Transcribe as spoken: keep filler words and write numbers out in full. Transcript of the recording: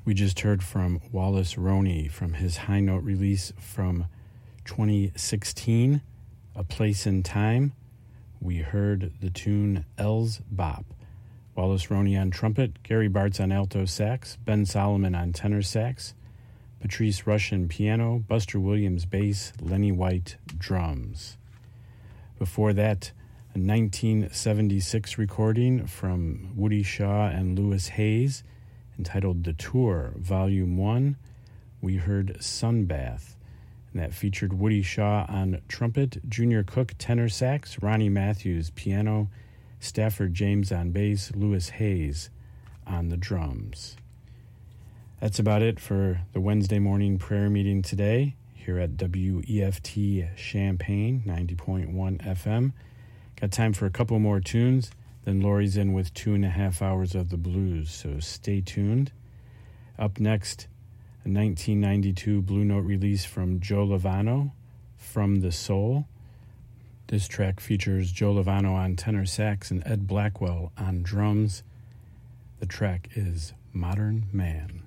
We just heard from Wallace Roney from his High Note release from twenty sixteen, A Place in Time. We heard the tune El's Bop. Wallace Roney on trumpet, Gary Bartz on alto sax, Ben Solomon on tenor sax, Patrice Rushen piano, Buster Williams bass, Lenny White drums. Before that, a nineteen seventy-six recording from Woody Shaw and Louis Hayes entitled The Tour, Volume one. We heard Sunbath, and that featured Woody Shaw on trumpet, Junior Cook tenor sax, Ronnie Matthews piano, Stafford James on bass, Louis Hayes on the drums. That's about it for the Wednesday morning prayer meeting today here at W E F T Champaign, ninety point one F M. Got time for a couple more tunes, then Lori's in with two and a half hours of the blues, so stay tuned. Up next, a nineteen ninety-two Blue Note release from Joe Lovano, From the Soul. This track features Joe Lovano on tenor sax and Ed Blackwell on drums. The track is Modern Man.